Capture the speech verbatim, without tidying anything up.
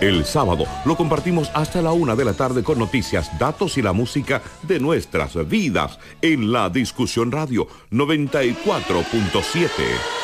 El sábado lo compartimos hasta la una de la tarde con noticias, datos y la música de nuestras vidas en la Discusión Radio noventa y cuatro punto siete.